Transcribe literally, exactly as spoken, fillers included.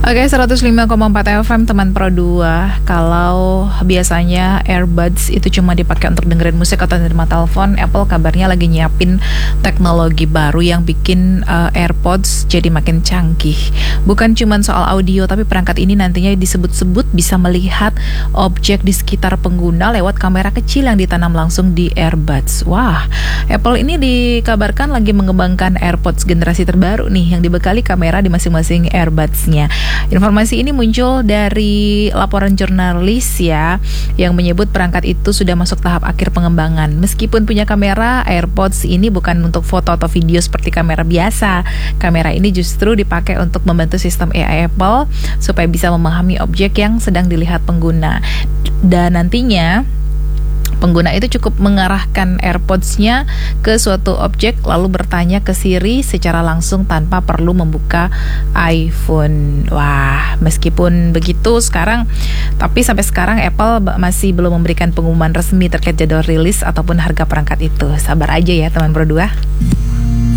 Oke, seratus lima koma empat F M teman Pro dua. Kalau biasanya earbuds itu cuma dipakai untuk dengerin musik atau nerima telepon, Apple kabarnya lagi nyiapin teknologi baru yang bikin uh, AirPods jadi makin canggih. Bukan cuma soal audio, tapi perangkat ini nantinya disebut-sebut bisa melihat objek di sekitar pengguna lewat kamera kecil yang ditanam langsung di earbuds. Wah, Apple ini dikabarkan lagi mengembangkan AirPods generasi terbaru nih yang dibekali kamera di masing-masing earbuds-nya. Informasi ini muncul dari laporan jurnalis ya, yang menyebut perangkat itu sudah masuk tahap akhir pengembangan. Meskipun punya kamera, AirPods ini bukan untuk foto atau video seperti kamera biasa. Kamera ini justru dipakai untuk membantu sistem A I Apple supaya bisa memahami objek yang sedang dilihat pengguna. Dan nantinya pengguna itu cukup mengarahkan AirPods-nya ke suatu objek lalu bertanya ke Siri secara langsung tanpa perlu membuka iPhone. Wah, meskipun begitu sekarang, tapi sampai sekarang Apple masih belum memberikan pengumuman resmi terkait jadwal rilis ataupun harga perangkat itu. Sabar aja ya teman Pro dua.